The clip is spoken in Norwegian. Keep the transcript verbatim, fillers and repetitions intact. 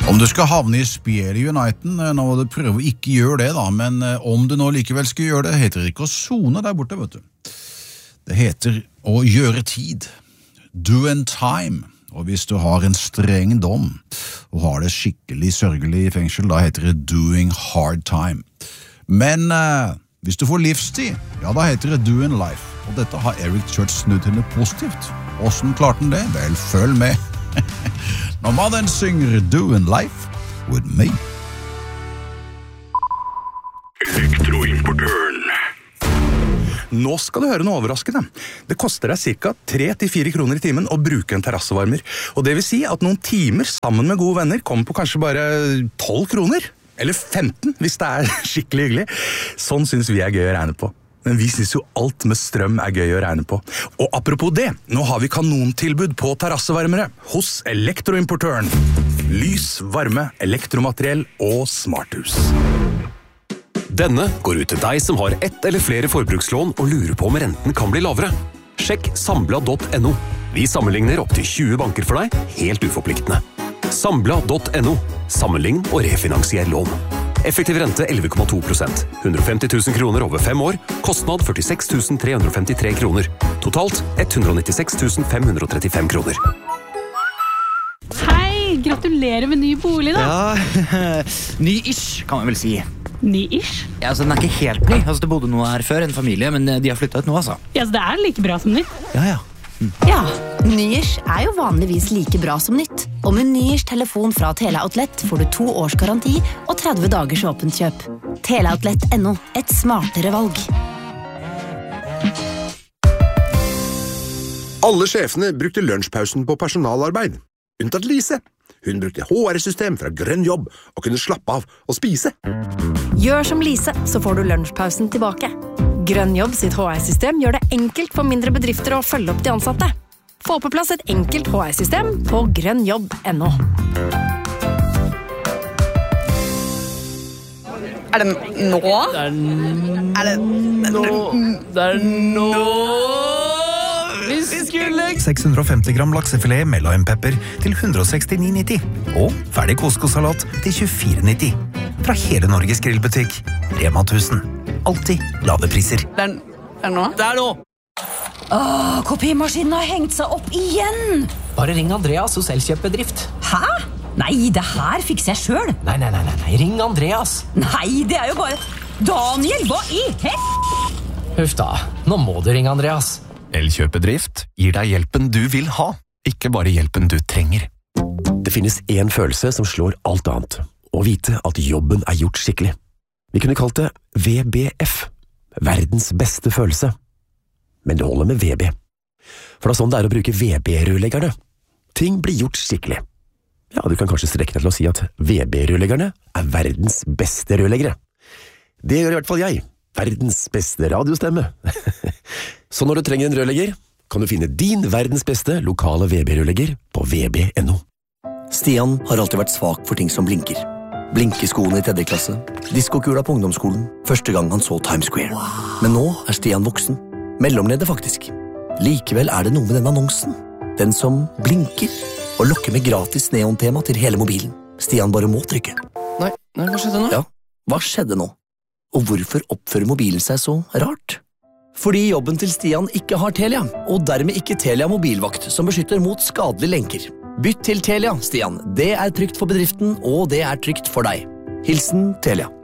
Om du skal havne i spjæl i Uniten, nå må du prøve å ikke gjøre det da, men om du nå likevel skal gjøre det, heter det ikke å sone der borte, vet du. Det heter å gjøre tid. Do and time. Og hvis du har en streng dom, og har det skikkelig sørgelig i fengsel, da heter det doing hard time. Men eh, hvis du får livstid, ja da heter det doing life. Og dette har Eric Church snudd henne positivt. Hvordan klarte han det? Vel, følg med. Når mannen synger Doing Life with me. Elektroimportøren. Nå skal du høre noe overraskende. Det koster deg cirka tre til fire kroner i timen å bruke en terrassevarmer. Og det vil si at noen timer sammen med gode venner kommer på kanskje bare tolv kroner. Eller femten, hvis det er skikkelig hyggelig. Sånn synes vi er gøy å regne på. Men vi synes jo alt med strøm er gøy å regne på. Og apropos det, nå har vi kanontilbud på terrassevarmere hos Elektroimportøren. Lys, varme, elektromateriell og smarthus. Denne går ut til deg som har ett eller flere forbrukslån og lurer på om renten kan bli lavere. Sjekk sambla punktum no. Vi sammenligner opp til tjue banker for deg, helt uforpliktende. sambla punktum no. Sammenlign og refinansier lån. Effektiv rente elleve komma to prosent. hundre og femti tusen kroner over fem år. Kostnad førtiseks tusen tre hundre og femtitre kroner. Totalt ett hundre og nittiseks tusen fem hundre og trettifem kroner. Hei, gratulerer med ny bolig da. Ja, ny-ish kan man vel si. Ny-ish? Ja, altså den er ikke helt ny. Altså det bodde noe her før, en familie, men de har flyttet ut nå, altså. Ja, så det er like bra som nytt. Ja, ja. Mm. Ja, ny-ish er jo vanligvis like bra som nytt. Og med ny-ish telefon fra Teleoutlet får du to års garanti og tretti dagers åpent kjøp. Teleoutlet punktum no, et smartere valg. Alle sjefene brukte lunsjpausen på personalarbeid. Unntatt Lise. Hun brukte H R-system fra Grønn Jobb og kunne slappe av og spise. Gjør som Lise, så får du lunsjpausen tilbake. Grønn Jobb sitt H R-system gjør det enkelt for mindre bedrifter å følge opp de ansatte. Få på plass et enkelt H R-system på grønn jobb punktum no. Er det nå? Det er n- Er det nå. Det er nå. Vi skulle seks hundre og femti gram laksefilet med limepepper til hundre og sekstini nitti. Og ferdig koskosalat til tjuefire nitti. Fra hele Norges grillbutikk. Rema tusen. Alltid lave priser. Det er, det er nå? Det er nå. Åh, kopimaskinen har hengt seg opp igjen. Bare ring Andreas hos Elkjøp-bedrift. Hæ? Nei, det her fikser jeg selv. Nei, nei, nei, nei, ring Andreas. Nei, det er jo bare... Daniel, hva i he... Huff da, nå må du ringe Andreas. Elkjøp-bedrift gir deg hjelpen du vil ha, ikke bare hjelpen du trenger. Det finnes en følelse som slår alt annet. Å vite at jobben er gjort skikkelig. Vi kunne kalt det V B F. Verdens beste følelse. Men det holder med V B. For det er sånn det er å bruke V B-rørleggerne. Ting blir gjort skikkelig. Ja, du kan kanskje strekke deg til å si at V B-rørleggerne er verdens beste rørleggere. Det gjør i hvert fall jeg. Verdens beste radiostemme. Så når du trenger en rørlegger, kan du finne din verdens beste lokale V B-rørlegger på V B punktum no. Stian har alltid vært svak for ting som blinker. Blinkeskoene i tredje klasse, diskokula på ungdomsskolen, første gang han så Times Square. Men nå er Stian voksen. Mellomleder faktisk. Likevel er det noe med den annonsen. Den som blinker og lokker med gratis neontema til hele mobilen. Stian bare må trykke. Nei, nei, hva skjedde nå? Ja, hva skjedde nå? Og hvorfor oppfører mobilen seg så rart? Fordi jobben til Stian ikke har Telia, og dermed ikke Telia mobilvakt som beskytter mot skadelige lenker. Bytt til Telia, Stian. Det er trygt for bedriften, og det er trygt for deg. Hilsen Telia.